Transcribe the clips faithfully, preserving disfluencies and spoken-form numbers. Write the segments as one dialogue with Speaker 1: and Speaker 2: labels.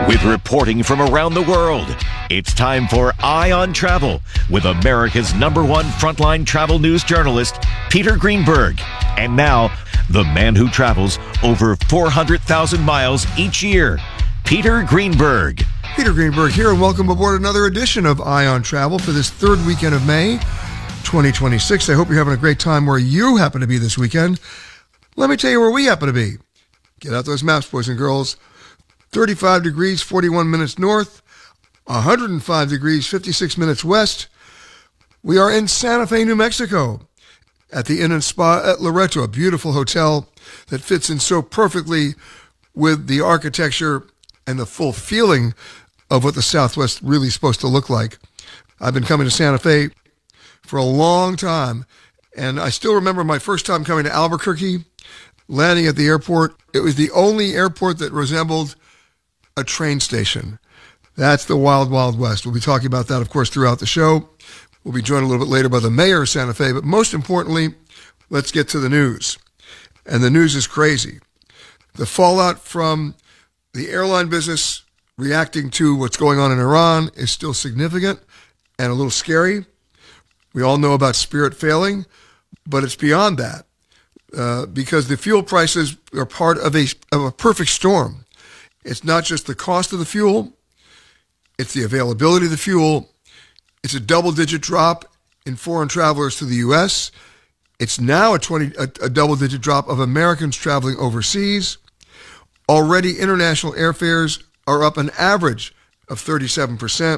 Speaker 1: With reporting from around the world, it's time for Eye on Travel with America's number one frontline travel news journalist, Peter Greenberg. And now, the man who travels over four hundred thousand miles each year, Peter Greenberg.
Speaker 2: Peter Greenberg here, and welcome aboard another edition of Eye on Travel for this third weekend of May, twenty twenty-six. I hope you're having a great time where you happen to be this weekend. Let me tell you where we happen to be. Get out those maps, boys and girls. thirty-five degrees, forty-one minutes north, one hundred five degrees, fifty-six minutes west. We are in Santa Fe, New Mexico, at the Inn and Spa at Loreto, a beautiful hotel that fits in so perfectly with the architecture and the full feeling of what the Southwest really is supposed to look like. I've been coming to Santa Fe for a long time, and I still remember my first time coming to Albuquerque, landing at the airport. It was the only airport that resembled a train station. That's the wild, wild west. We'll be talking about that, of course, throughout the show. We'll be joined a little bit later by the mayor of Santa Fe, but most importantly, let's get to the news. And the news is crazy. The fallout from the airline business reacting to what's going on in Iran is still significant and a little scary. We all know about Spirit failing, but it's beyond that uh, because the fuel prices are part of a, of a perfect storm. It's not just the cost of the fuel, it's the availability of the fuel. It's a double-digit drop in foreign travelers to the U S. It's now a, twenty, a, a double-digit drop of Americans traveling overseas. Already, international airfares are up an average of thirty-seven percent.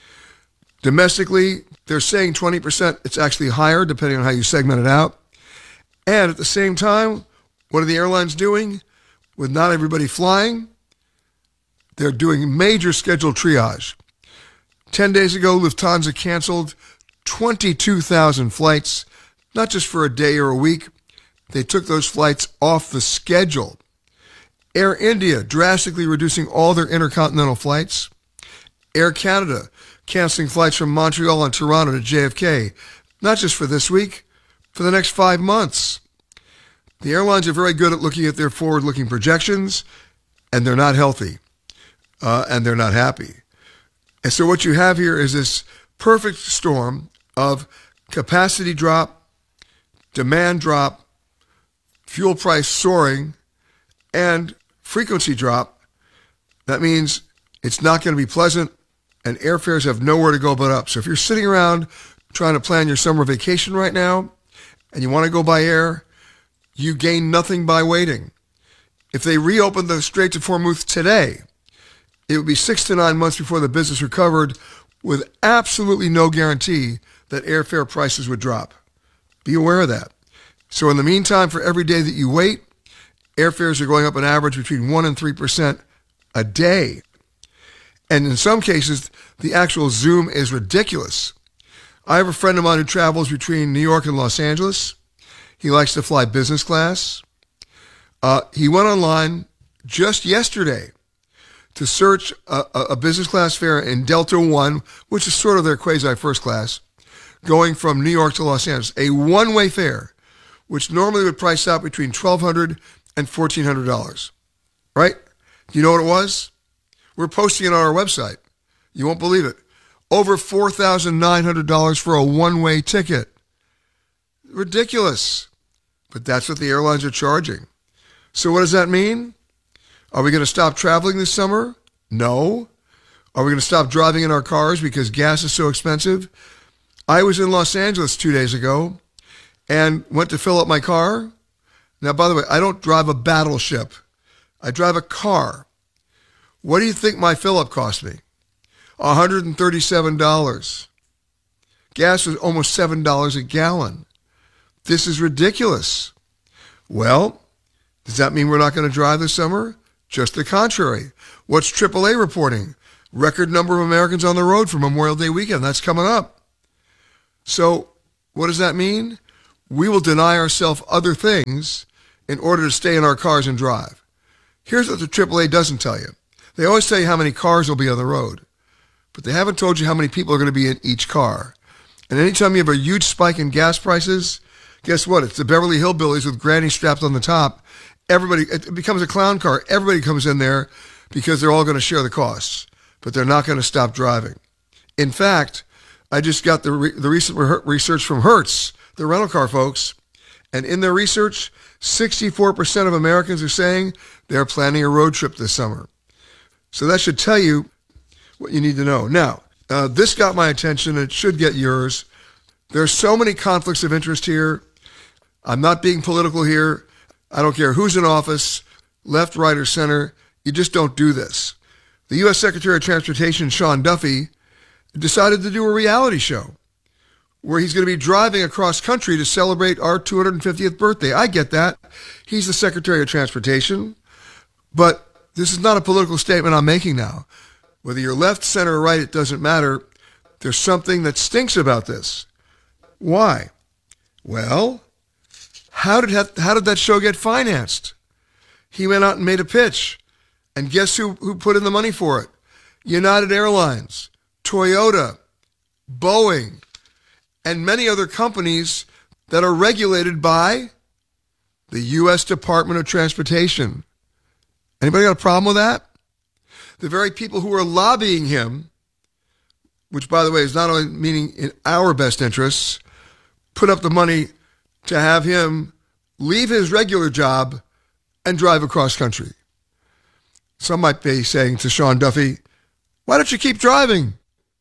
Speaker 2: Domestically, they're saying twenty percent. It's actually higher, depending on how you segment it out. And at the same time, what are the airlines doing? With not everybody flying, they're doing major scheduled triage. Ten days ago, Lufthansa canceled twenty-two thousand flights, not just for a day or a week. They took those flights off the schedule. Air India drastically reducing all their intercontinental flights. Air Canada canceling flights from Montreal and Toronto to J F K, not just for this week, for the next five months. The airlines are very good at looking at their forward-looking projections, and they're not healthy. Uh, and they're not happy. And so what you have here is this perfect storm of capacity drop, demand drop, fuel price soaring, and frequency drop. That means it's not going to be pleasant, and airfares have nowhere to go but up. So if you're sitting around trying to plan your summer vacation right now, and you want to go by air, you gain nothing by waiting. If they reopen the Straits of Hormuz today, it would be six to nine months before the business recovered, with absolutely no guarantee that airfare prices would drop. Be aware of that. So in the meantime, for every day that you wait, airfares are going up on average between one and three percent a day. And in some cases, the actual zoom is ridiculous. I have a friend of mine who travels between New York and Los Angeles. He likes to fly business class. Uh, he went online just yesterday to search a, a business class fare in Delta One, which is sort of their quasi first class, going from New York to Los Angeles, a one-way fare, which normally would price out between twelve hundred dollars and fourteen hundred dollars, right? Do you know what it was? We're posting it on our website. You won't believe it. Over four thousand nine hundred dollars for a one-way ticket. Ridiculous. But that's what the airlines are charging. So what does that mean? Are we going to stop traveling this summer? No. Are we going to stop driving in our cars because gas is so expensive? I was in Los Angeles two days ago and went to fill up my car. Now, by the way, I don't drive a battleship. I drive a car. What do you think my fill-up cost me? one hundred thirty-seven dollars. Gas was almost seven dollars a gallon. This is ridiculous. Well, does that mean we're not going to drive this summer? Just the contrary. What's triple A reporting? Record number of Americans on the road for Memorial Day weekend. That's coming up. So what does that mean? We will deny ourselves other things in order to stay in our cars and drive. Here's what the triple A doesn't tell you. They always tell you how many cars will be on the road, but they haven't told you how many people are going to be in each car. And anytime you have a huge spike in gas prices, guess what? It's the Beverly Hillbillies with Granny strapped on the top. Everybody, it becomes a clown car. Everybody comes in there because they're all going to share the costs, but they're not going to stop driving. In fact, I just got the re- the recent re- research from Hertz, the rental car folks, and in their research, sixty-four percent of Americans are saying they're planning a road trip this summer. So that should tell you what you need to know. Now, uh, this got my attention, and it should get yours. There are so many conflicts of interest here. I'm not being political here. I don't care who's in office, left, right, or center. You just don't do this. The U S Secretary of Transportation, Sean Duffy, decided to do a reality show where he's going to be driving across country to celebrate our two hundred fiftieth birthday. I get that. He's the Secretary of Transportation. But this is not a political statement I'm making now. Whether you're left, center, or right, it doesn't matter. There's something that stinks about this. Why? Well, how did that, how did that show get financed? He went out and made a pitch. And guess who, who put in the money for it? United Airlines, Toyota, Boeing, and many other companies that are regulated by the U S Department of Transportation. Anybody got a problem with that? The very people who are lobbying him, which, by the way, is not only meaning in our best interests, put up the money to have him leave his regular job and drive across country. Some might be saying to Sean Duffy, why don't you keep driving?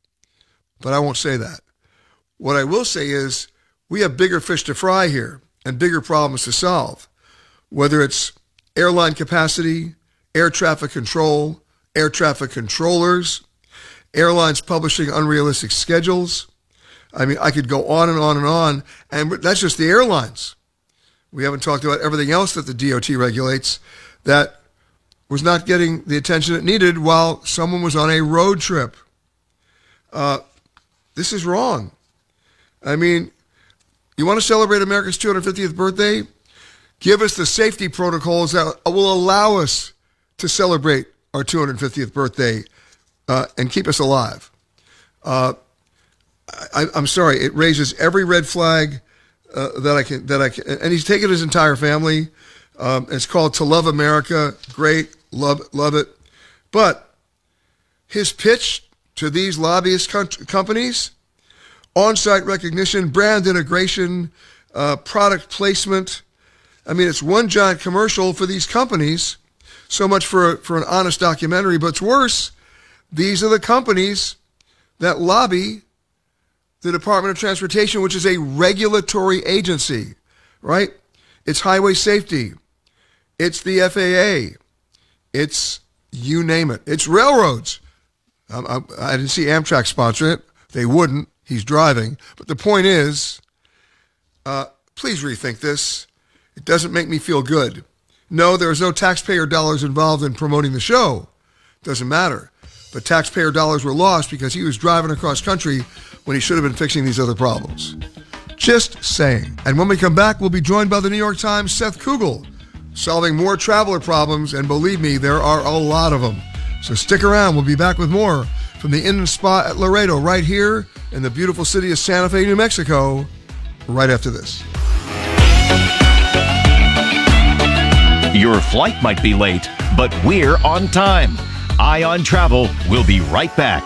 Speaker 2: But I won't say that. What I will say is we have bigger fish to fry here and bigger problems to solve, whether it's airline capacity, air traffic control, air traffic controllers, airlines publishing unrealistic schedules. I mean, I could go on and on and on, and that's just the airlines. We haven't talked about everything else that the D O T regulates that was not getting the attention it needed while someone was on a road trip. Uh, this is wrong. I mean, you want to celebrate America's two hundred fiftieth birthday? Give us the safety protocols that will allow us to celebrate our two hundred fiftieth birthday uh, and keep us alive. Uh, I, I'm sorry, it raises every red flag uh, that I can. That I can, and he's taken his entire family. Um, it's called To Love America. Great, love, love it. But his pitch to these lobbyist com- companies, on-site recognition, brand integration, uh, product placement. I mean, it's one giant commercial for these companies. So much for for an honest documentary, but it's worse. These are the companies that lobby the Department of Transportation, which is a regulatory agency, right? It's highway safety. It's the F A A. It's you name it. It's railroads. Um, I, I didn't see Amtrak sponsor it. They wouldn't. He's driving. But the point is, uh, please rethink this. It doesn't make me feel good. No, there's no taxpayer dollars involved in promoting the show. Doesn't matter. But taxpayer dollars were lost because he was driving across country when he should have been fixing these other problems. Just saying. And when we come back, we'll be joined by the New York Times' Seth Kugel, solving more traveler problems, and believe me, there are a lot of them. So stick around. We'll be back with more from the Inn and Spa at Laredo right here in the beautiful city of Santa Fe, New Mexico, right after this.
Speaker 1: Your flight might be late, but we're on time. Eye on Travel will be right back.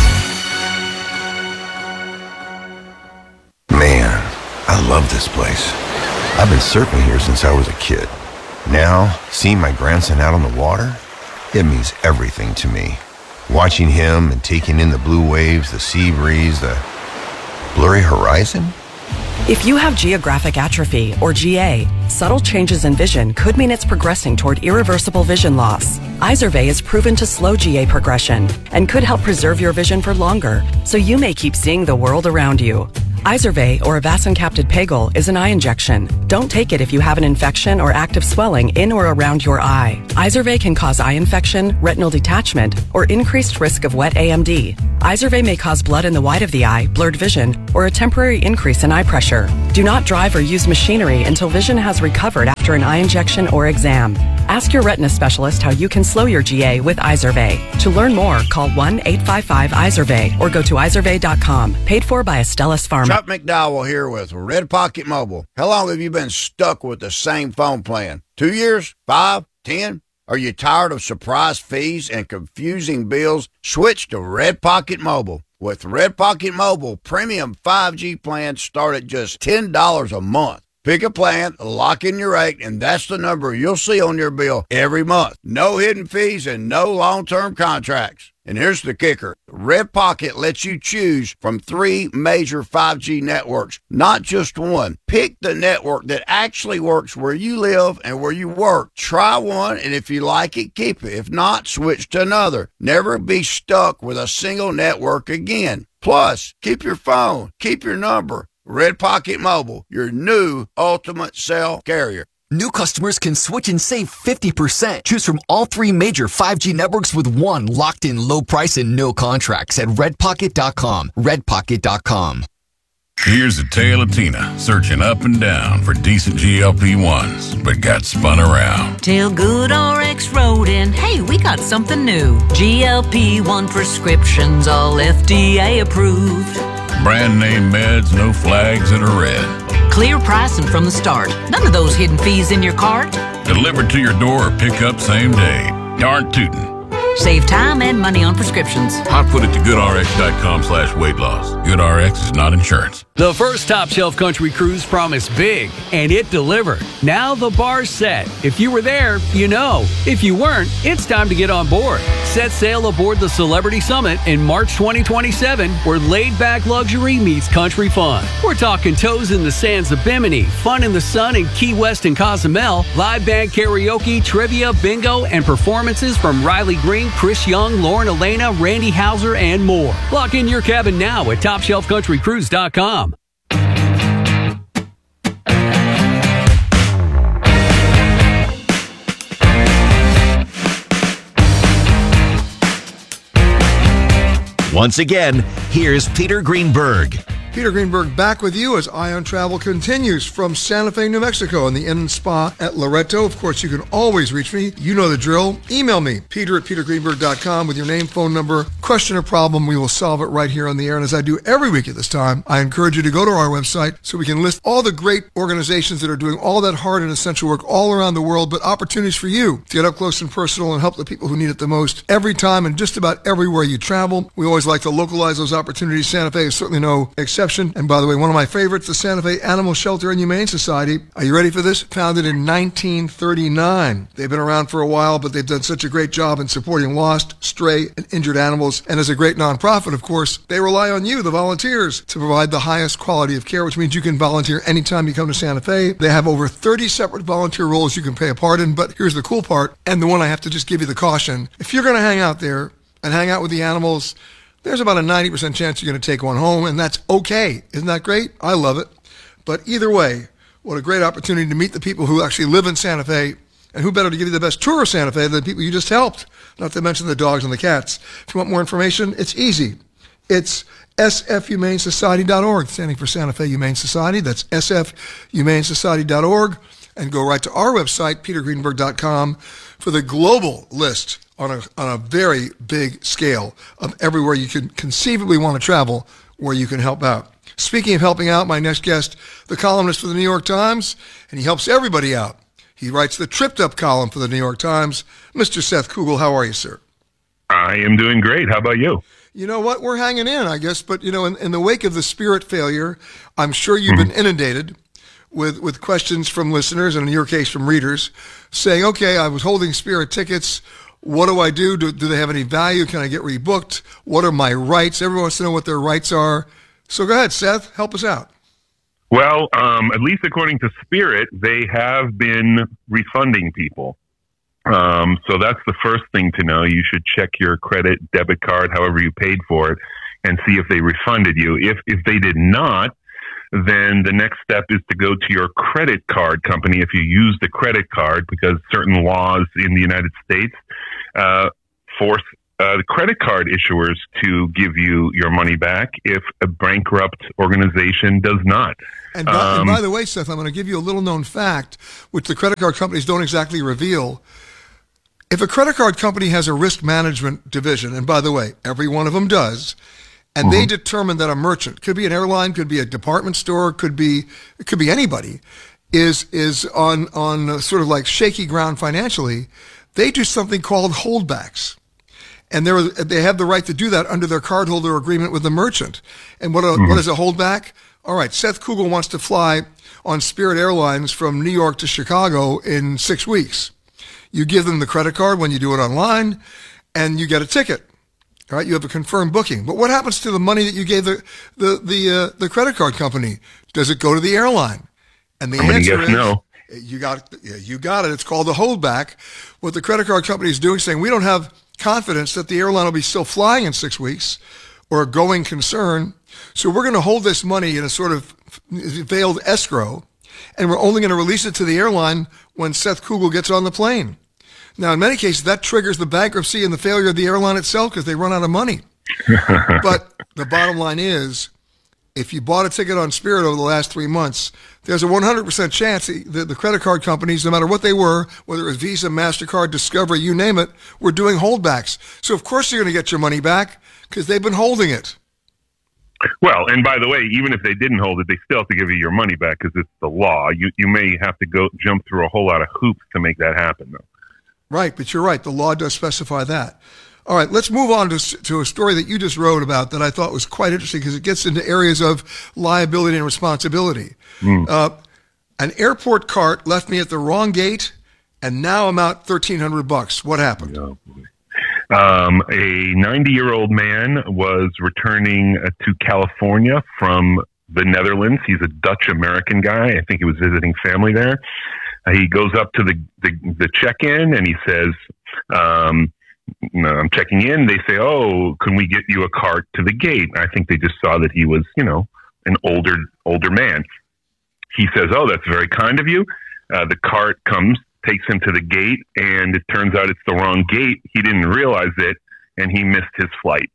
Speaker 3: Man, I love this place. I've been surfing here since I was a kid. Now, seeing my grandson out on the water, it means everything to me. Watching him and taking in the blue waves, the sea breeze, the blurry horizon.
Speaker 4: If you have geographic atrophy, or G A, subtle changes in vision could mean it's progressing toward irreversible vision loss. Izervay is proven to slow G A progression and could help preserve your vision for longer, so you may keep seeing the world around you. Izervay, or avacincaptad pegol, is an eye injection. Don't take it if you have an infection or active swelling in or around your eye. Izervay can cause eye infection, retinal detachment, or increased risk of wet A M D. Izervay may cause blood in the white of the eye, blurred vision, or a temporary increase in eye pressure. Do not drive or use machinery until vision has recovered after an eye injection or exam. Ask your retina specialist how you can slow your G A with Izervay. To learn more, call one eight five five Izervay or go to izervay dot com. Paid for by Astellas Pharma.
Speaker 5: Chuck McDowell here with Red Pocket Mobile. How long have you been stuck with the same phone plan? Two years? Five? Ten? Are you tired of surprise fees and confusing bills? Switch to Red Pocket Mobile. With Red Pocket Mobile, premium five G plans start at just ten dollars a month. Pick a plan, lock in your rate, and that's the number you'll see on your bill every month. No hidden fees and no long-term contracts. And here's the kicker. Red Pocket lets you choose from three major five G networks, not just one. Pick the network that actually works where you live and where you work. Try one, and if you like it, keep it. If not, switch to another. Never be stuck with a single network again. Plus, keep your phone, keep your number. Red Pocket Mobile, your new ultimate cell carrier.
Speaker 6: New customers can switch and save fifty percent. Choose from all three major five G networks with one locked-in low price and no contracts at red pocket dot com. red pocket dot com.
Speaker 7: Here's a tale of Tina searching up and down for decent G L P ones, but got spun around.
Speaker 8: Tell Good R X wrote in, hey, we got something new. G L P one prescriptions, all F D A approved.
Speaker 7: Brand name meds, no flags that are red.
Speaker 8: Clear pricing from the start. None of those hidden fees in your cart.
Speaker 7: Delivered to your door or pick up same day. Darn tootin'.
Speaker 8: Save time and money on prescriptions.
Speaker 7: Hot foot it to goodrx.com slash weight loss. GoodRx is not insurance.
Speaker 9: The first Top Shelf Country Cruise promised big, and it delivered. Now the bar's set. If you were there, you know. If you weren't, it's time to get on board. Set sail aboard the Celebrity Summit in March twenty twenty-seven, where laid-back luxury meets country fun. We're talking toes in the sands of Bimini, fun in the sun in Key West and Cozumel, live band karaoke, trivia, bingo, and performances from Riley Green, Chris Young, Lauren Elena, Randy Hauser, and more. Lock in your cabin now at top shelf country cruise dot com.
Speaker 1: Once again, here's Peter Greenberg.
Speaker 2: Peter Greenberg back with you as Eye on Travel continues from Santa Fe, New Mexico, in the Inn and Spa at Loreto. Of course, you can always reach me. You know the drill. Email me, peter at peter greenberg dot com, with your name, phone number, question or problem. We will solve it right here on the air. And as I do every week at this time, I encourage you to go to our website so we can list all the great organizations that are doing all that hard and essential work all around the world, but opportunities for you to get up close and personal and help the people who need it the most every time and just about everywhere you travel. We always like to localize those opportunities. Santa Fe is certainly no exception. And by the way, one of my favorites, the Santa Fe Animal Shelter and Humane Society. Are you ready for this? Founded in nineteen thirty-nine. They've been around for a while, but they've done such a great job in supporting lost, stray, and injured animals. And as a great nonprofit, of course, they rely on you, the volunteers, to provide the highest quality of care, which means you can volunteer anytime you come to Santa Fe. They have over thirty separate volunteer roles you can play a part in. But here's the cool part, and the one I have to just give you the caution. If you're going to hang out there and hang out with the animals, there's about a ninety percent chance you're going to take one home, and that's okay. Isn't that great? I love it. But either way, what a great opportunity to meet the people who actually live in Santa Fe, and who better to give you the best tour of Santa Fe than the people you just helped, not to mention the dogs and the cats. If you want more information, it's easy. It's S F humane society dot org, standing for Santa Fe Humane Society. That's S F humane society dot org. And go right to our website, peter greenberg dot com, for the global list on a on a very big scale of everywhere you can conceivably want to travel where you can help out. Speaking of helping out, my next guest, the columnist for the New York Times, and he helps everybody out. He writes the Tripped Up column for the New York Times. Mister Seth Kugel, how are you, sir?
Speaker 10: I am doing great. How about you?
Speaker 2: You know what? We're hanging in, I guess. But, you know, in, in the wake of the Spirit failure, I'm sure you've mm-hmm. been inundated with with questions from listeners, and in your case from readers, saying, okay, I was holding Spirit tickets. What do I do? do? Do they have any value? Can I get rebooked? What are my rights? Everyone wants to know what their rights are. So go ahead, Seth, help us out.
Speaker 10: Well, um, at least according to Spirit, they have been refunding people. Um, so that's the first thing to know. You should check your credit, debit card, however you paid for it, and see if they refunded you. If if they did not, then the next step is to go to your credit card company if you use the credit card, because certain laws in the United States uh, force uh, the credit card issuers to give you your money back if a bankrupt organization does not.
Speaker 2: And by, um, and by the way, Seth, I'm going to give you a little known fact, which the credit card companies don't exactly reveal. If a credit card company has a risk management division, and by the way, every one of them does, and mm-hmm. they determine that a merchant, could be an airline, could be a department store, could be it could be anybody, is is on on sort of like shaky ground financially, they do something called holdbacks. And they're, they have the right to do that under their cardholder agreement with the merchant. And what, a, mm-hmm. what is a holdback? All right, Seth Kugel wants to fly on Spirit Airlines from New York to Chicago in six weeks. You give them the credit card when you do it online, and you get a ticket. All right, you have a confirmed booking. But what happens to the money that you gave the the the, uh, the credit card company? Does it go to the airline? And the
Speaker 10: I'm
Speaker 2: answer is
Speaker 10: no.
Speaker 2: You got yeah, you got it. It's called the holdback. What the credit card company is doing is saying we don't have confidence that the airline will be still flying in six weeks or a going concern. So we're going to hold this money in a sort of veiled escrow, and we're only going to release it to the airline when Seth Kugel gets on the plane. Now, in many cases, that triggers the bankruptcy and the failure of the airline itself because they run out of money. But the bottom line is, if you bought a ticket on Spirit over the last three months, there's a one hundred percent chance that the credit card companies, no matter what they were, whether it was Visa, MasterCard, Discovery, you name it, were doing holdbacks. So, of course, you're going to get your money back because they've been holding it.
Speaker 10: Well, and by the way, even if they didn't hold it, they still have to give you your money back because it's the law. You you may have to go jump through a whole lot of hoops to make that happen, though.
Speaker 2: Right, but you're right. The law does specify that. All right, let's move on to, to a story that you just wrote about that I thought was quite interesting because it gets into areas of liability and responsibility. Mm. Uh, an airport cart left me at the wrong gate, and now I'm out thirteen hundred bucks. What happened?
Speaker 10: Oh, boy. Um, a ninety-year-old man was returning uh, to California from the Netherlands. He's a Dutch-American guy. I think he was visiting family there. Uh, he goes up to the, the, the check-in, and he says, um, no, I'm checking in. They say, oh, can we get you a cart to the gate? I think they just saw that he was, you know, an older older man. He says, oh, that's very kind of you. Uh, the cart comes, takes him to the gate, and it turns out it's the wrong gate. He didn't realize it, and he missed his flight.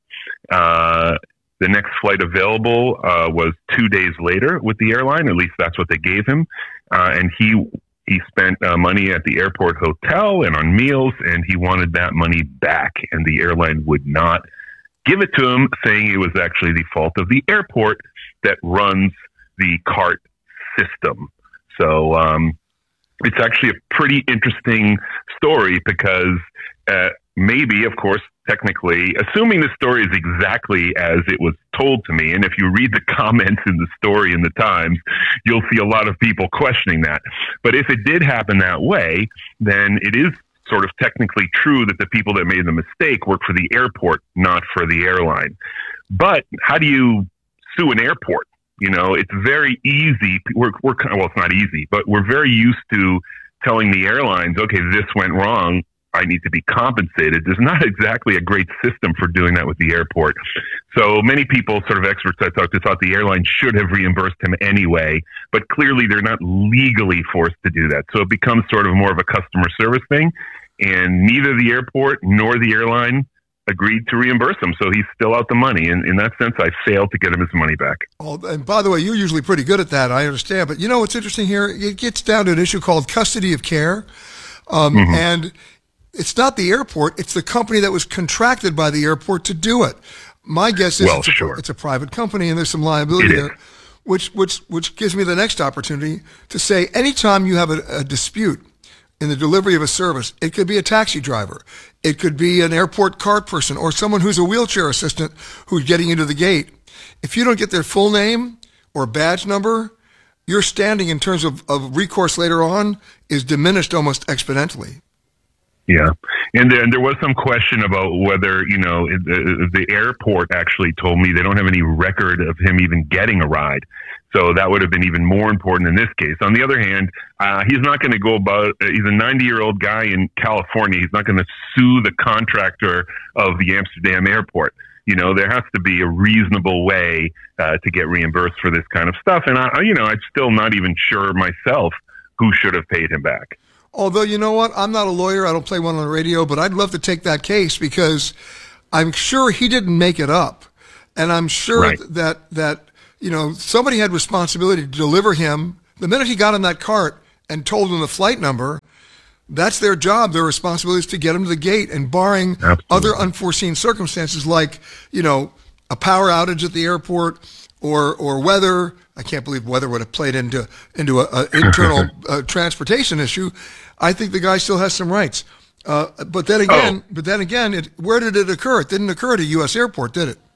Speaker 10: Uh, the next flight available uh, was two days later with the airline. At least that's what they gave him. Uh, and he he spent uh, money at the airport hotel and on meals, and he wanted that money back, and the airline would not give it to him, saying it was actually the fault of the airport that runs the cart system. So um, it's actually a pretty interesting story because uh, maybe, of course, technically, assuming the story is exactly as it was told to me, and if you read the comments in the story in the Times, you'll see a lot of people questioning that. But if it did happen that way, then it is sort of technically true that the people that made the mistake work for the airport, not for the airline. But how do you sue an airport? You know, it's very easy. We're, we're well, it's not easy, but we're very used to telling the airlines, okay, this went wrong, I need to be compensated. There's not exactly a great system for doing that with the airport. So many people, sort of experts I talked to, thought the airline should have reimbursed him anyway, but clearly they're not legally forced to do that. So it becomes sort of more of a customer service thing, and neither the airport nor the airline agreed to reimburse him, so he's still out the money. And in that sense, I failed to get him his money back.
Speaker 2: Oh, and by the way, you're usually pretty good at that, I understand. But you know what's interesting here? It gets down to an issue called custody of care. Um, mm-hmm. And it's not the airport, it's the company that was contracted by the airport to do it. My guess is
Speaker 10: well,
Speaker 2: it's, a,
Speaker 10: sure.
Speaker 2: it's a private company, and there's some liability
Speaker 10: it
Speaker 2: there,
Speaker 10: is.
Speaker 2: which which which gives me the next opportunity to say anytime you have a, a dispute in the delivery of a service, it could be a taxi driver, it could be an airport cart person, or someone who's a wheelchair assistant who's getting into the gate. If you don't get their full name or badge number, your standing in terms of, of recourse later on is diminished almost exponentially.
Speaker 10: Yeah. And then there was some question about whether, you know, the, the airport actually told me they don't have any record of him even getting a ride. So that would have been even more important in this case. On the other hand, uh, he's not going to go about, uh, he's a ninety-year-old guy in California. He's not going to sue the contractor of the Amsterdam airport. You know, there has to be a reasonable way uh, to get reimbursed for this kind of stuff. And, I, you know, I'm still not even sure myself who should have paid him back.
Speaker 2: Although, you know what? I'm not a lawyer. I don't play one on the radio, but I'd love to take that case because I'm sure he didn't make it up. And I'm sure
Speaker 10: right.
Speaker 2: that, that, you know, somebody had responsibility to deliver him. The minute he got in that cart and told him the flight number, that's their job. Their responsibility is to get him to the gate. And barring
Speaker 10: Absolutely.
Speaker 2: other unforeseen circumstances like, you know, a power outage at the airport or, or weather, I can't believe weather would have played into, into a, a internal uh, transportation issue. I think the guy still has some rights. Uh, but then again, oh. but then again, it, where did it occur? It didn't occur at a U S airport, did it?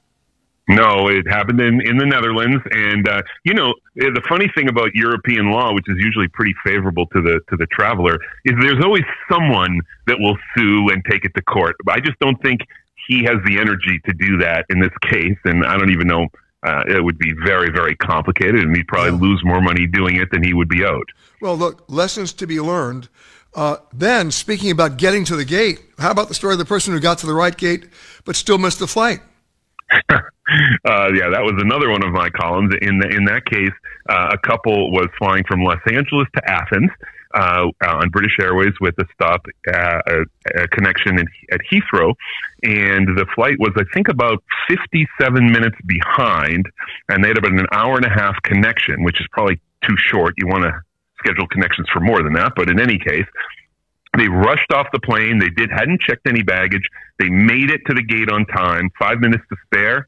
Speaker 10: No, it happened in, in the Netherlands. And, uh, you know, the funny thing about European law, which is usually pretty favorable to the to the traveler, is there's always someone that will sue and take it to court. I just don't think he has the energy to do that in this case. And I don't even know, uh, it would be very, very complicated. And he'd probably yeah. lose more money doing it than he would be owed. Well, look, lessons to be learned. Uh, then, speaking about getting to the gate, how about the story of the person who got to the right gate but still missed the flight? uh, yeah, that was another one of my columns. In the, in that case, uh, a couple was flying from Los Angeles to Athens uh, on British Airways with a stop, uh, a, a connection in, at Heathrow. And the flight was, I think, about fifty-seven minutes behind, and they had about an hour and a half connection, which is probably too short. You want to schedule connections for more than that, but in any case, they rushed off the plane. They did hadn't checked any baggage. They made it to the gate on time. Five minutes to spare.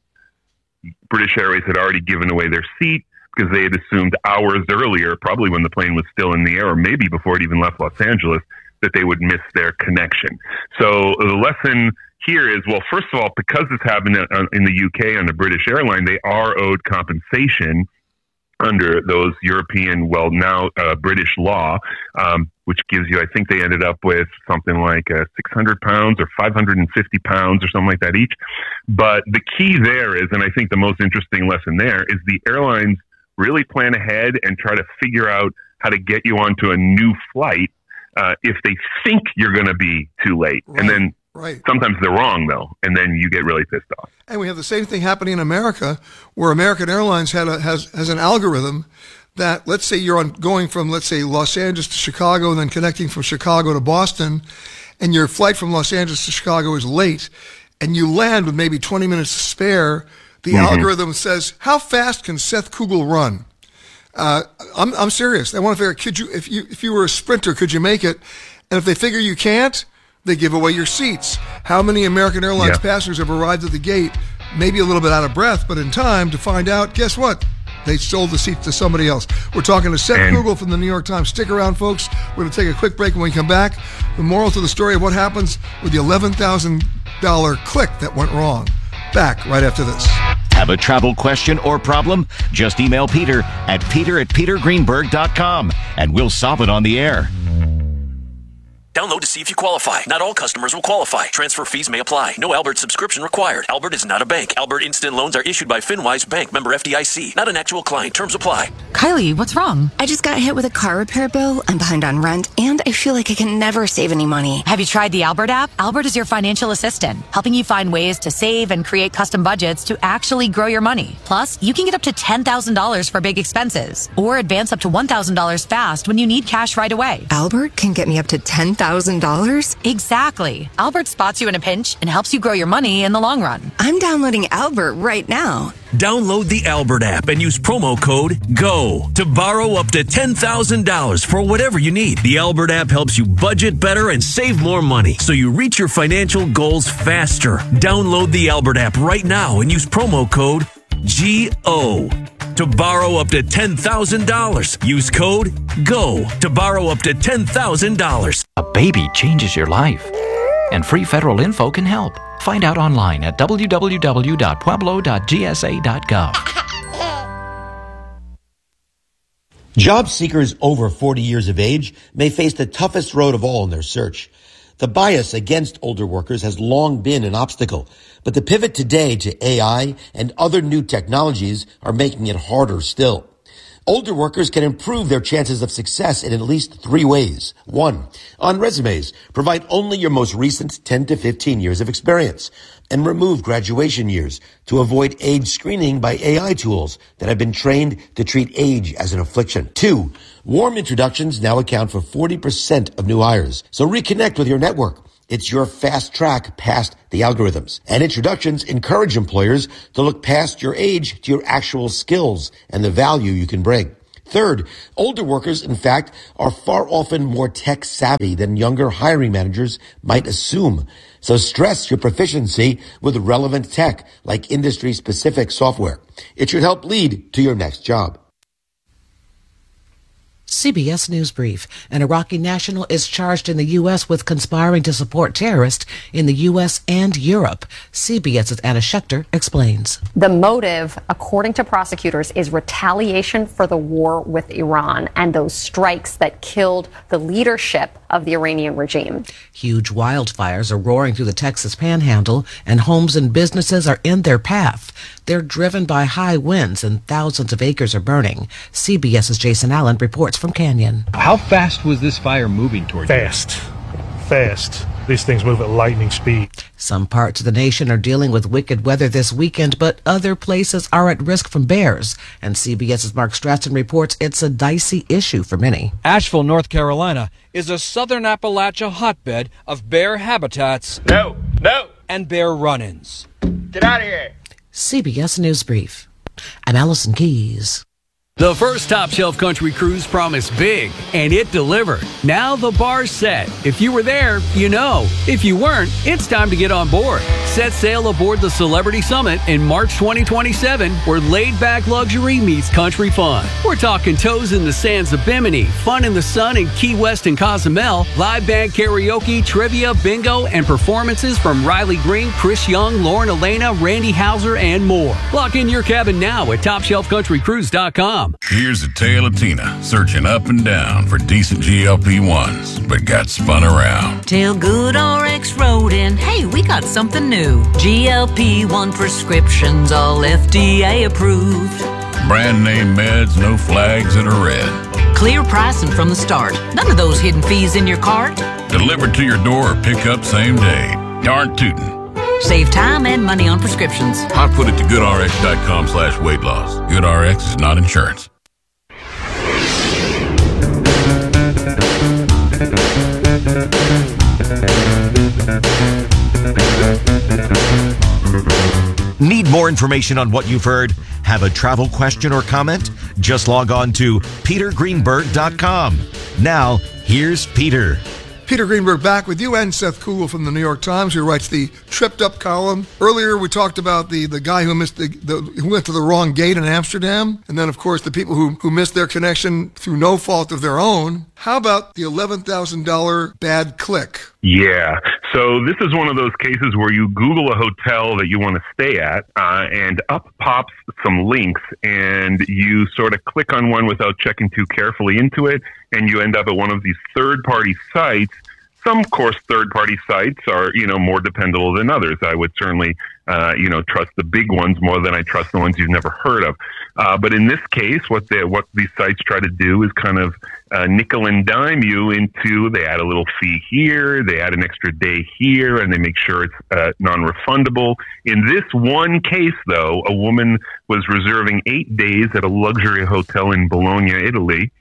Speaker 10: British Airways had already given away their seat because they had assumed hours earlier, probably when the plane was still in the air, or maybe before it even left Los Angeles, that they would miss their connection. So the lesson here is, well, first of all, because this happened in the U K on a British airline, they are owed compensation under those European, well, now uh, British law, um, which gives you, I think they ended up with something like uh, six hundred pounds or five hundred fifty pounds or something like that each. But the key there is, and I think the most interesting lesson there, is the airlines really plan ahead and try to figure out how to get you onto a new flight uh, if they think you're going to be too late. Right. And then Right. sometimes they're wrong, though, and then you get really pissed off. And we have the same thing happening in America, where American Airlines had a, has has an algorithm that, let's say you're on going from, let's say, Los Angeles to Chicago and then connecting from Chicago to Boston, and your flight from Los Angeles to Chicago is late, and you land with maybe twenty minutes to spare. The mm-hmm. algorithm says, how fast can Seth Kugel run? Uh, I'm I'm serious. They want to figure, could you, if you if you were a sprinter, could you make it? And if they figure you can't, they give away your seats. How many American Airlines yeah. passengers have arrived at the gate, maybe a little bit out of breath, but in time to find out, guess what? They sold the seats to somebody else. We're talking to Seth and- Kugel from the New York Times. Stick around, folks. We're going to take a quick break. When we come back, the moral to the story of what happens with the eleven thousand dollars click that went wrong. Back right after this.
Speaker 1: Have a travel question or problem? Just email Peter at peter at peter greenberg dot com and we'll solve it on the air.
Speaker 11: Download to see if you qualify. Not all customers will qualify. Transfer fees may apply. No Albert subscription required. Albert is not a bank. Albert Instant Loans are issued by FinWise Bank, member F D I C. Not an actual client. Terms apply.
Speaker 12: Kylie, what's wrong?
Speaker 13: I just got hit with a car repair bill. I'm behind on rent, and I feel like I can never save any money.
Speaker 12: Have you tried the Albert app? Albert is your financial assistant, helping you find ways to save and create custom budgets to actually grow your money. Plus, you can get up to ten thousand dollars for big expenses, or advance up to one thousand dollars fast when you need cash right away.
Speaker 13: Albert can get me up to ten thousand dollars?
Speaker 12: Exactly. Albert spots you in a pinch and helps you grow your money in the long run.
Speaker 13: I'm downloading Albert right now.
Speaker 14: Download the Albert app and use promo code GO to borrow up to ten thousand dollars for whatever you need. The Albert app helps you budget better and save more money so you reach your financial goals faster. Download the Albert app right now and use promo code G O to borrow up to ten thousand dollars. Use code GO to borrow up to ten thousand dollars.
Speaker 15: A baby changes your life, and free federal info can help. Find out online at w w w dot pueblo dot g s a dot gov.
Speaker 16: Job seekers over forty years of age may face the toughest road of all in their search. The bias against older workers has long been an obstacle, but the pivot today to A I and other new technologies are making it harder still. Older workers can improve their chances of success in at least three ways. One, on resumes, provide only your most recent ten to fifteen years of experience and remove graduation years to avoid age screening by A I tools that have been trained to treat age as an affliction. Two, warm introductions now account for forty percent of new hires. So reconnect with your network. It's your fast track past the algorithms. And introductions encourage employers to look past your age to your actual skills and the value you can bring. Third, older workers, in fact, are far often more tech savvy than younger hiring managers might assume. So stress your proficiency with relevant tech like industry-specific software. It should help lead to your next job.
Speaker 17: C B S News Brief. An Iraqi national is charged in the U S with conspiring to support terrorists in the U S and Europe. CBS's Anna Schechter explains.
Speaker 18: The motive, according to prosecutors, is retaliation for the war with Iran and those strikes that killed the leadership of the Iranian regime.
Speaker 17: Huge wildfires are roaring through the Texas Panhandle, and homes and businesses are in their path. They're driven by high winds, and thousands of acres are burning. CBS's Jason Allen reports from Canyon.
Speaker 19: How fast was this fire moving towards you?
Speaker 20: Fast. Fast. These things move at lightning speed.
Speaker 17: Some parts of the nation are dealing with wicked weather this weekend, but other places are at risk from bears. And CBS's Mark Stratton reports it's a dicey issue for many.
Speaker 21: Asheville, North Carolina is a southern Appalachia hotbed of bear habitats.
Speaker 22: No, no.
Speaker 21: And bear run-ins.
Speaker 22: Get out of here.
Speaker 17: C B S News Brief. I'm Allison Keys.
Speaker 9: The first Top Shelf Country Cruise promised big, and it delivered. Now the bar's set. If you were there, you know. If you weren't, it's time to get on board. Set sail aboard the Celebrity Summit in March twenty twenty-seven, where laid-back luxury meets country fun. We're talking toes in the sands of Bimini, fun in the sun in Key West and Cozumel, live band karaoke, trivia, bingo, and performances from Riley Green, Chris Young, Lauren Elena, Randy Hauser, and more. Lock in your cabin now at top shelf country cruise dot com.
Speaker 7: Here's a tale of Tina searching up and down for decent G L P ones, but got spun around.
Speaker 8: Tell Good R X Rodin, hey, we got something new. G L P one prescriptions, all F D A approved.
Speaker 7: Brand name meds, no flags that are red.
Speaker 8: Clear pricing from the start. None of those hidden fees in your cart.
Speaker 7: Delivered to your door or pick up same day. Darn tootin'.
Speaker 8: Save time and money on prescriptions.
Speaker 7: I'll put it to goodrx.com slash weight loss. GoodRx is not insurance.
Speaker 1: Need more information on what you've heard? Have a travel question or comment? Just log on to peter greenberg dot com. Now, here's Peter.
Speaker 2: Peter Greenberg back with you and Seth Kugel from the New York Times, who writes the Tripped Up column. Earlier, we talked about the, the guy who missed the, the who went to the wrong gate in Amsterdam, and then, of course, the people who, who missed their connection through no fault of their own. How about the eleven thousand dollars bad click?
Speaker 10: Yeah. So this is one of those cases where you Google a hotel that you want to stay at, uh, and up pops some links, and you sort of click on one without checking too carefully into it, and you end up at one of these third-party sites. Some, of course, third-party sites are, you know, more dependable than others. I would certainly, uh, you know, trust the big ones more than I trust the ones you've never heard of. Uh, but in this case, what they, what these sites try to do is kind of uh, nickel and dime you into, they add a little fee here, they add an extra day here, and they make sure it's uh, non-refundable. In this one case, though, a woman was reserving eight days at a luxury hotel in Bologna, Italy,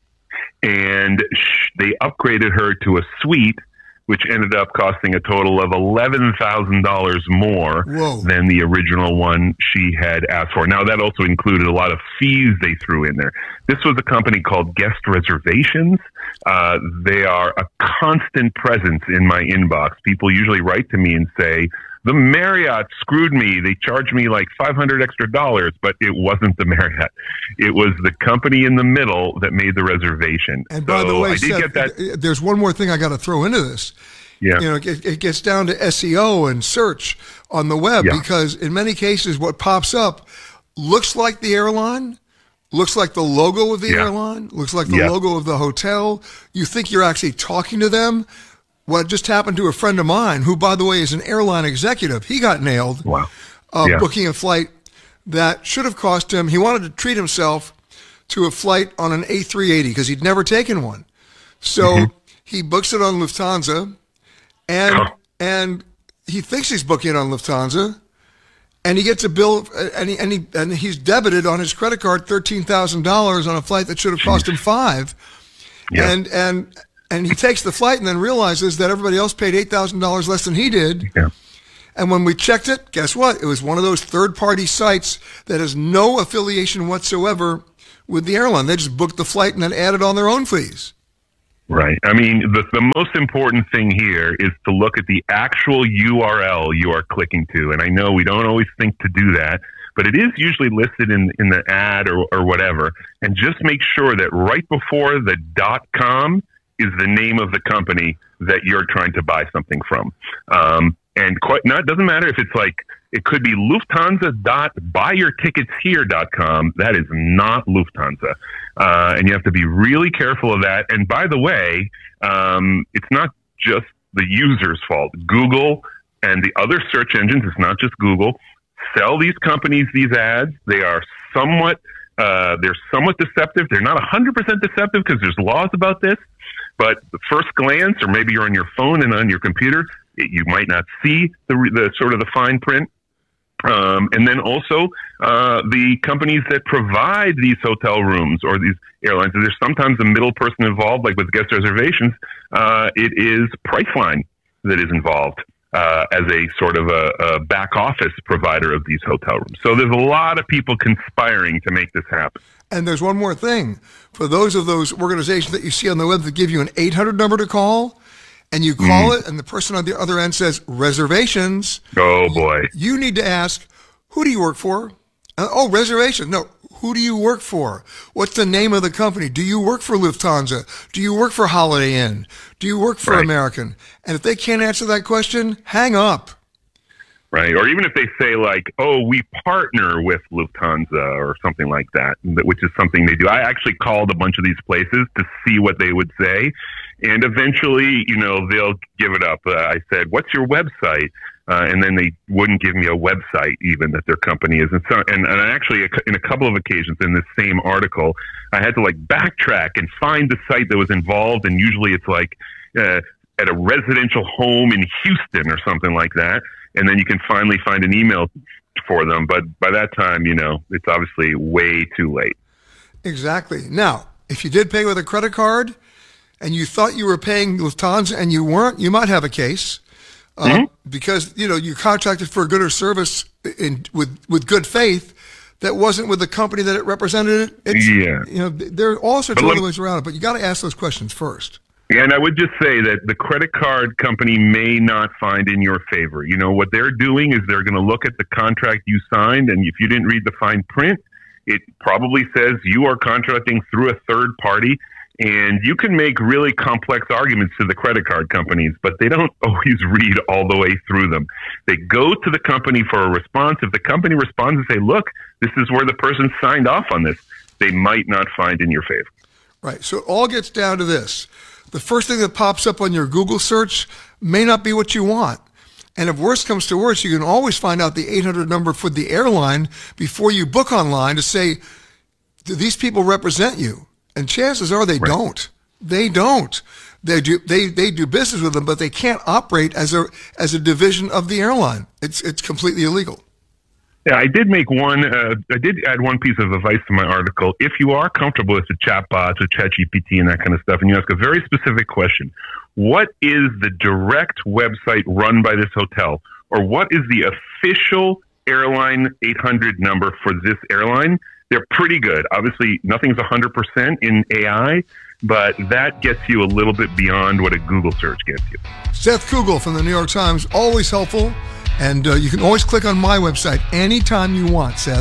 Speaker 10: and sh- they upgraded her to a suite, which ended up costing a total of eleven thousand dollars more
Speaker 2: Whoa.
Speaker 10: than the original one she had asked for. Now, that also included a lot of fees they threw in there. This was a company called Guest Reservations. Uh, they are a constant presence in my inbox. People usually write to me and say, the Marriott screwed me. They charged me like five hundred extra dollars, but it wasn't the Marriott. It was the company in the middle that made the reservation.
Speaker 2: And by
Speaker 10: so
Speaker 2: the way,
Speaker 10: I did
Speaker 2: Seth,
Speaker 10: get that.
Speaker 2: there's one more thing I got to throw into this.
Speaker 10: Yeah.
Speaker 2: You know, it, it gets down to S E O and search on the web,
Speaker 10: Yeah.
Speaker 2: because in many cases, what pops up looks like the airline, looks like the logo of the
Speaker 10: Yeah.
Speaker 2: airline, looks like the
Speaker 10: Yeah.
Speaker 2: logo of the hotel. You think you're actually talking to them. What just happened to a friend of mine, who, by the way, is an airline executive, he got nailed.
Speaker 10: Wow.
Speaker 2: Uh,
Speaker 10: Yeah.
Speaker 2: booking a flight that should have cost him, he wanted to treat himself to a flight on an A three eighty because he'd never taken one. So
Speaker 10: Mhm.
Speaker 2: he books it on Lufthansa, and and he thinks he's booking it on Lufthansa, and he gets a bill, and he, and, he, and he's debited on his credit card thirteen thousand dollars on a flight that should have cost him five.
Speaker 10: Yeah.
Speaker 2: And and and he takes the flight and then realizes that everybody else paid eight thousand dollars less than he did.
Speaker 10: Yeah.
Speaker 2: And when we checked it, guess what? It was one of those third-party sites that has no affiliation whatsoever with the airline. They just booked the flight and then added on their own fees.
Speaker 10: Right. I mean, the, the most important thing here is to look at the actual U R L you are clicking to. And I know we don't always think to do that, but it is usually listed in, in the ad or, or whatever. And just make sure that right before the .com is the name of the company that you're trying to buy something from. Um, and quite, no, it doesn't matter if it's like, it could be Lufthansa dot buy your tickets here dot com. That is not Lufthansa. Uh, and you have to be really careful of that. And by the way, um, it's not just the user's fault. Google and the other search engines, it's not just Google, sell these companies these ads. They are somewhat, uh, they're somewhat deceptive. They're not one hundred percent deceptive because there's laws about this. But the first glance, or maybe you're on your phone and on your computer, it, you might not see the, the sort of the fine print. Um, and then also uh, the companies that provide these hotel rooms or these airlines, there's sometimes a middle person involved, like with guest reservations. Uh, it is Priceline that is involved uh, as a sort of a, a back office provider of these hotel rooms. So there's a lot of people conspiring to make this happen.
Speaker 2: And there's one more thing. For those of those organizations that you see on the web that give you an eight hundred number to call, and you call mm. it, and the person on the other end says, reservations.
Speaker 10: Oh, boy.
Speaker 2: You, you need to ask, who do you work for? Uh, oh, reservations. No, who do you work for? What's the name of the company? Do you work for Lufthansa? Do you work for Holiday Inn? Do you work for right. American? And if they can't answer that question, hang up.
Speaker 10: Right. Or even if they say like, oh, we partner with Lufthansa or something like that, which is something they do. I actually called a bunch of these places to see what they would say. And eventually, you know, they'll give it up. Uh, I said, what's your website? Uh, and then they wouldn't give me a website even that their company is. And, so, and, and actually, in a couple of occasions in this same article, I had to like backtrack and find the site that was involved. And usually it's like uh, at a residential home in Houston or something like that. And then you can finally find an email for them. But by that time, you know, it's obviously way too late.
Speaker 2: Exactly. Now, if you did pay with a credit card and you thought you were paying Lufthansa and you weren't, you might have a case. Uh, mm-hmm. Because, you know, you contracted for a good or service in, with, with good faith that wasn't with the company that it represented. It's,
Speaker 10: yeah.
Speaker 2: You know, there are all sorts
Speaker 10: but
Speaker 2: of
Speaker 10: let,
Speaker 2: other ways around it, but you got to ask those questions first.
Speaker 10: And I would just say that the credit card company may not find in your favor. You know, what they're doing is they're going to look at the contract you signed, and if you didn't read the fine print, it probably says you are contracting through a third party, and you can make really complex arguments to the credit card companies, but they don't always read all the way through them. They go to the company for a response. If the company responds and say, look, this is where the person signed off on this, they might not find in your favor.
Speaker 2: Right. So it all gets down to this. The first thing that pops up on your Google search may not be what you want. And if worse comes to worse, you can always find out the eight hundred number for the airline before you book online to say, do these people represent you? And chances are they right. don't. They don't. They do, they, they do business with them, but they can't operate as a, as a division of the airline. It's, it's completely illegal.
Speaker 10: Yeah, I did make one, uh, I did add one piece of advice to my article. If you are comfortable with the chatbots, with ChatGPT and that kind of stuff, and you ask a very specific question, what is the direct website run by this hotel? Or what is the official airline eight hundred number for this airline? They're pretty good. Obviously, nothing's one hundred percent in A I, but that gets you a little bit beyond what a Google search gets you.
Speaker 2: Seth Kugel from the New York Times, always helpful. And uh, you can always click on my website anytime you want, Seth.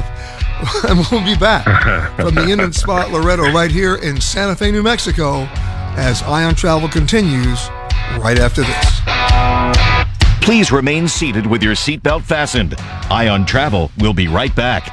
Speaker 2: And we'll be back from the Inn and Spa Loretto right here in Santa Fe, New Mexico, as Eye on Travel continues right after this.
Speaker 1: Please remain seated with your seatbelt fastened. Eye on Travel will be right back.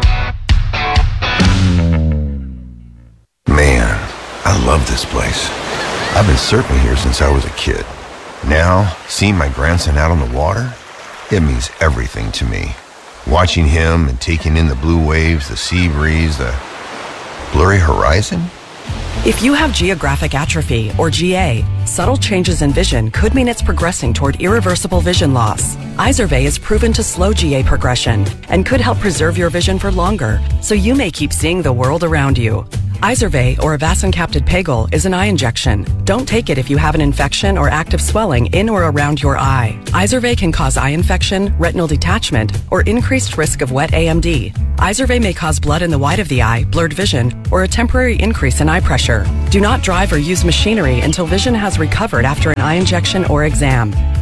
Speaker 3: Man, I love this place. I've been surfing here since I was a kid. Now, seeing my grandson out on the water, it means everything to me. Watching him and taking in the blue waves, the sea breeze, the blurry horizon.
Speaker 4: If you have geographic atrophy, or G A, subtle changes in vision could mean it's progressing toward irreversible vision loss. Izervay is proven to slow G A progression and could help preserve your vision for longer, so you may keep seeing the world around you. Izervay, or avacincaptad pegol, is an eye injection. Don't take it if you have an infection or active swelling in or around your eye. Izervay can cause eye infection, retinal detachment, or increased risk of wet A M D. Izervay may cause blood in the white of the eye, blurred vision, or a temporary increase in eye pressure. Do not drive or use machinery until vision has recovered after an eye injection or exam.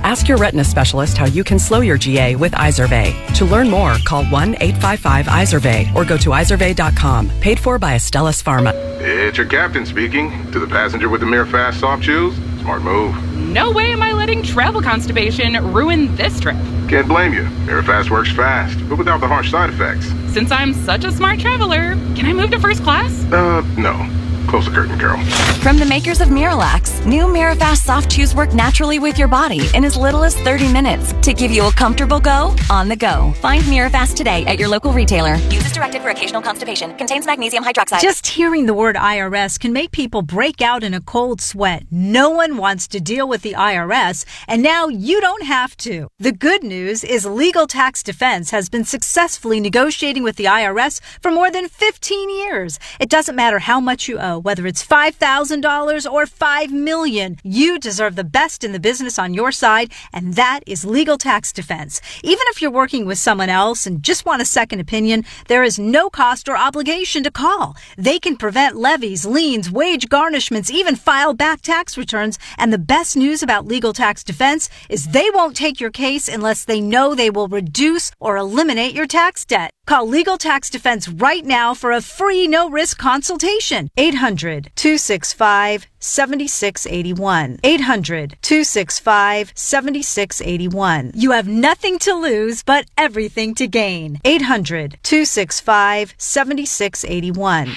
Speaker 4: Ask your retina specialist how you can slow your G A with Izervay. To learn more, call one eight five five Izervay or go to izervay dot com. Paid for by Astellas Pharma.
Speaker 5: It's your captain speaking. To the passenger with the Mirafast soft chews, smart move.
Speaker 6: No way am I letting travel constipation ruin this trip.
Speaker 5: Can't blame you. Mirafast works fast, but without the harsh side effects.
Speaker 6: Since I'm such a smart traveler, can I move to first class?
Speaker 5: Uh, no. Close the curtain, Carol.
Speaker 23: From the makers of Miralax, new Mirafast soft chews work naturally with your body in as little as thirty minutes to give you a comfortable go on the go. Find Mirafast today at your local retailer. Use as directed for occasional constipation. Contains magnesium hydroxide.
Speaker 24: Just hearing the word I R S can make people break out in a cold sweat. No one wants to deal with the I R S, and now you don't have to. The good news is Legal Tax Defense has been successfully negotiating with the I R S for more than fifteen years. It doesn't matter how much you owe. Whether it's five thousand dollars or five million dollars, you deserve the best in the business on your side, and that is Legal Tax Defense. Even if you're working with someone else and just want a second opinion, there is no cost or obligation to call. They can prevent levies, liens, wage garnishments, even file back tax returns. And the best news about Legal Tax Defense is they won't take your case unless they know they will reduce or eliminate your tax debt. Call Legal Tax Defense right now for a free no-risk consultation. eight hundred, two six five, seven six eight one. eight hundred, two six five, seven six eight one. You have nothing to lose but everything to gain. eight hundred, two six five, seven six eight one.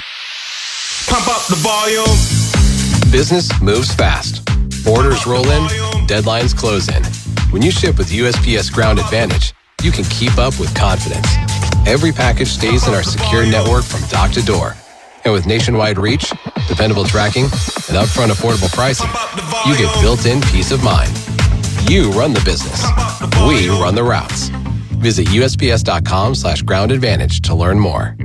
Speaker 25: Pump up the volume. Business moves fast. Orders roll in, deadlines close in. When you ship with U S P S Ground Advantage, you can keep up with confidence. Every package stays in our secure network from dock to door. And with nationwide reach, dependable tracking, and upfront affordable pricing, you get built-in peace of mind. You run the business. We run the routes. Visit U S P S dot com slash ground advantage to learn more.